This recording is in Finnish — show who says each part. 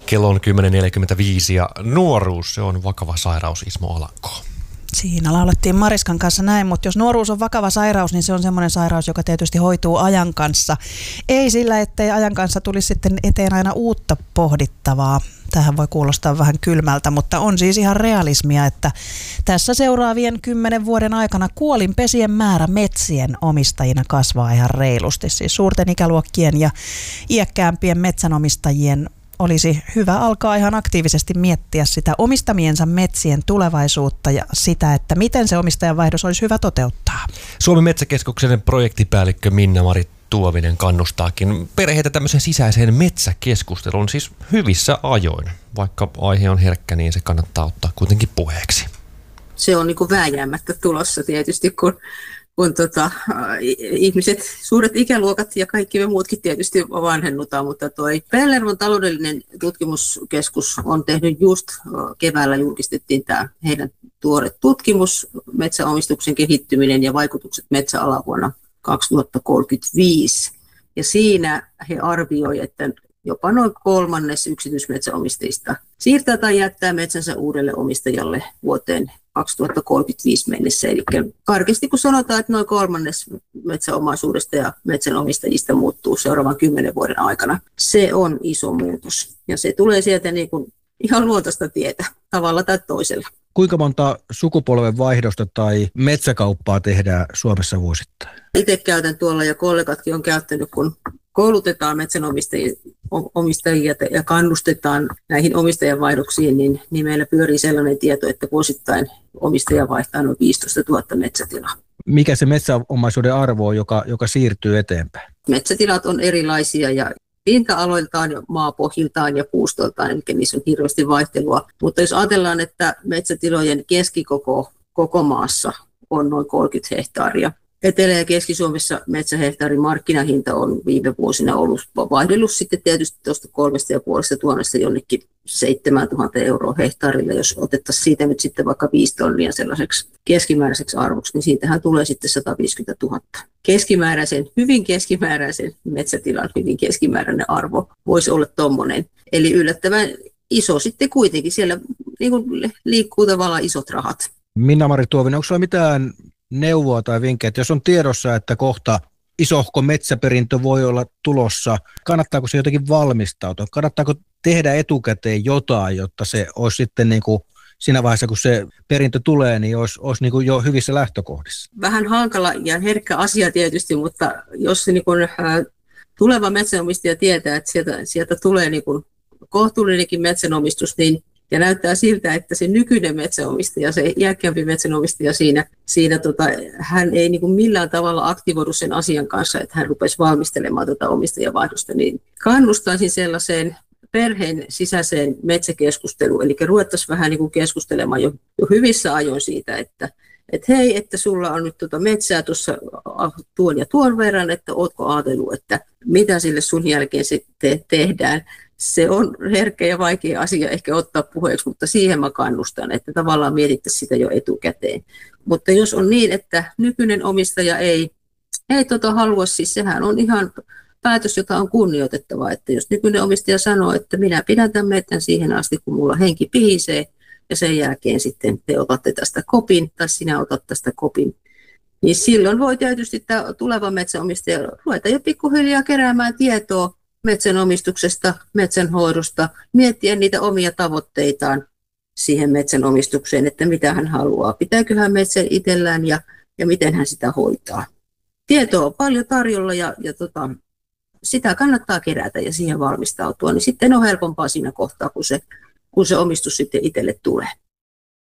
Speaker 1: Kello on 10.45 ja nuoruus, se on vakava sairaus, Ismo Alanko.
Speaker 2: Siinä laulettiin Mariskan kanssa näin, mutta jos nuoruus on vakava sairaus, niin se on semmoinen sairaus, joka tietysti hoituu ajan kanssa. Ei sillä, ettei ajan kanssa tulisi sitten eteen aina uutta pohdittavaa. Tähän voi kuulostaa vähän kylmältä, mutta on siis ihan realismia, että tässä seuraavien 10 vuoden aikana kuolinpesien määrä metsien omistajina kasvaa ihan reilusti. Siis suurten ikäluokkien ja iäkkäämpien metsänomistajien olisi hyvä alkaa ihan aktiivisesti miettiä sitä omistamiensa metsien tulevaisuutta ja sitä, että miten se omistajanvaihdos olisi hyvä toteuttaa.
Speaker 1: Suomen metsäkeskuksen projektipäällikkö Minna-Mari Tuovinen kannustaakin perheitä tämmöiseen sisäiseen metsäkeskusteluun, siis hyvissä ajoin. Vaikka aihe on herkkä, niin se kannattaa ottaa kuitenkin puheeksi.
Speaker 3: Se on niin kuin vääjäämättä tulossa tietysti, kun ihmiset, suuret ikäluokat ja kaikki me muutkin tietysti vanhennutaan, mutta toi Pellervon taloudellinen tutkimuskeskus on tehnyt just keväällä julkistettiin tämä heidän tuore tutkimus, metsäomistuksen kehittyminen ja vaikutukset metsäalaan vuonna 2035. Ja siinä he arvioivat, että jopa noin 1/3 yksityismetsäomistajista siirtää tai jättää metsänsä uudelle omistajalle vuoteen 2035 mennessä. Eli karkeasti kun sanotaan, että noin 1/3 metsäomaisuudesta ja metsänomistajista muuttuu seuraavan 10 vuoden aikana. Se on iso muutos ja se tulee sieltä niin kuin ihan luontaista tietä tavalla tai toisella.
Speaker 4: Kuinka monta sukupolven vaihdosta tai metsäkauppaa tehdään Suomessa vuosittain?
Speaker 3: Itse käytän tuolla ja kollegatkin on käyttänyt, kun koulutetaan metsänomistajia ja kannustetaan näihin omistajanvaihdoksiin, niin meillä pyörii sellainen tieto, että vuosittain omistaja vaihtaa noin 15 000 metsätilaa.
Speaker 4: Mikä se metsäomaisuuden arvo on, joka siirtyy eteenpäin?
Speaker 3: Metsätilat on erilaisia ja pinta-aloiltaan ja maapohjiltaan ja puustoltaan, eli niissä on hirveästi vaihtelua. Mutta jos ajatellaan, että metsätilojen keskikoko koko maassa on noin 30 hehtaaria, Etelä- ja Keski-Suomessa metsähehtaarin markkinahinta on viime vuosina ollut vaihdellut sitten tietysti tuosta 3,5 jonnekin 7 000 euroa hehtaarille. Jos otettaisiin siitä nyt sitten vaikka 5 tonnia sellaiseksi keskimääräiseksi arvoksi, niin siitähän tulee sitten 150 000. Hyvin keskimääräisen metsätilan hyvin keskimääräinen arvo voisi olla tommoinen. Eli yllättävän iso sitten kuitenkin. Siellä niin kuin liikkuu tavallaan isot rahat.
Speaker 4: Minna-Mari Tuovinen, onko sinulla mitään neuvoa tai vinkkejä, että jos on tiedossa, että kohta isohko metsäperintö voi olla tulossa, kannattaako se jotenkin valmistautua? Kannattaako tehdä etukäteen jotain, jotta se olisi sitten niin kuin siinä vaiheessa, kun se perintö tulee, niin olisi niin kuin jo hyvissä lähtökohdissa? Vähän
Speaker 3: hankala ja herkkä asia tietysti, mutta jos se niin kuin, tuleva metsänomistaja tietää, että sieltä tulee niin kuin kohtuullinenkin metsänomistus, niin ja näyttää siltä, että se nykyinen metsänomistaja, se iäkkäämpi metsänomistaja hän ei niin kuin millään tavalla aktivoidu sen asian kanssa, että hän rupesi valmistelemaan omistajavaihdosta, niin kannustaisin sellaiseen perheen sisäiseen metsäkeskusteluun, eli ruvettaisiin vähän niin kuin keskustelemaan jo hyvissä ajoin siitä, että hei, että sulla on nyt metsää tuossa tuon ja tuon verran, että ootko ajatellut, että mitä sille sun jälkeen sitten tehdään. Se on herkkä ja vaikea asia ehkä ottaa puheeksi, mutta siihen mä kannustan, että tavallaan mietittäisiin sitä jo etukäteen. Mutta jos on niin, että nykyinen omistaja ei halua, siis sehän on ihan päätös, jota on kunnioitettava. Että jos nykyinen omistaja sanoo, että minä pidän tämän metsän siihen asti, kun mulla henki pihisee, ja sen jälkeen sitten te otatte tästä kopin, tai sinä otat tästä kopin, niin silloin voi tietysti tämä tuleva metsänomistaja ruveta jo pikkuhiljaa keräämään tietoa metsänomistuksesta, metsänhoidosta, miettiä niitä omia tavoitteitaan siihen metsänomistukseen, että mitä hän haluaa, pitääkö hän metsän itsellään ja miten hän sitä hoitaa. Tietoa on paljon tarjolla ja sitä kannattaa kerätä ja siihen valmistautua, niin sitten on helpompaa siinä kohtaa, kun se omistus sitten itselle tulee.